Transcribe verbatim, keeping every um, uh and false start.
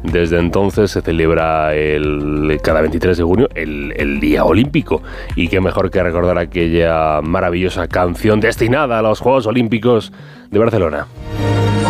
Desde entonces se celebra el, cada veintitrés de junio el, el Día Olímpico. Y qué mejor que recordar aquella maravillosa canción destinada a los Juegos Olímpicos de Barcelona.